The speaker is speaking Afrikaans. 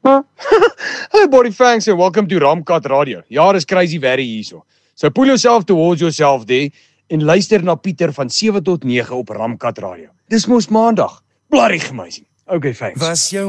Hey, Body Fangs, and welcome to Ramkat Radio. Ja, dis crazy very hierso. So pull yourself towards yourself there en luister na Pieter van 7 tot 9 op Ramkat Radio. Dis mos maandag. Bloody amazing. Okay, thanks.